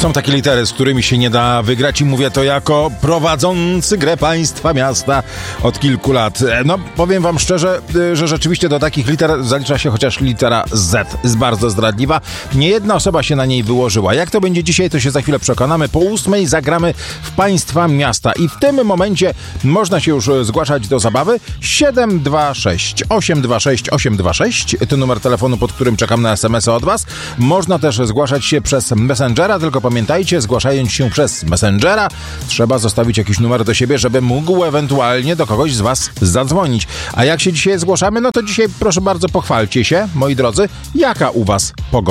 Są takie litery, z którymi się nie da wygrać i mówię to jako prowadzący grę państwa miasta od kilku lat. No, powiem wam szczerze, że rzeczywiście do takich liter zalicza się chociaż litera Z. Jest bardzo zdradliwa. Nie jedna osoba się na niej wyłożyła. Jak to będzie dzisiaj, to się za chwilę przekonamy. Po 8 zagramy w państwa miasta i w tym momencie można się już zgłaszać do zabawy. 726 826 826 to numer telefonu, pod którym czekam na SMS-y od was. Można też zgłaszać się przez Messengera, tylko pamiętajcie, zgłaszając się przez Messengera, trzeba zostawić jakiś numer do siebie, żeby mógł ewentualnie do kogoś z was zadzwonić. A jak się dzisiaj zgłaszamy, no to dzisiaj proszę bardzo pochwalcie się, moi drodzy, jaka u was pogoda.